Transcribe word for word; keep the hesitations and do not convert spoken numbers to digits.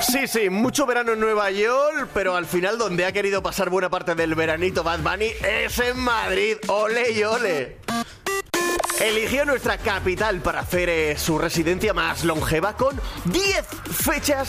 Sí, sí, mucho verano en Nueva York, pero al final donde ha querido pasar buena parte del veranito Bad Bunny es en Madrid. ¡Ole y ole! Eligió nuestra capital para hacer eh, su residencia más longeva con diez fechas